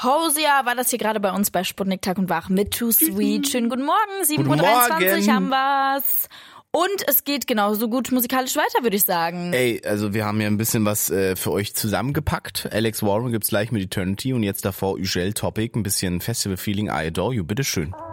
Hosea war das hier gerade bei uns bei Sputnik Tag und Wach mit Too Sweet. Schönen guten Morgen, 7:23 Uhr haben wir's. Und es geht genauso gut musikalisch weiter, würde ich sagen. Ey, also wir haben ja ein bisschen was für euch zusammengepackt. Alex Warren gibt's gleich mit Eternity und jetzt davor Ugel Topic, ein bisschen Festival-Feeling, I Adore You, bitteschön.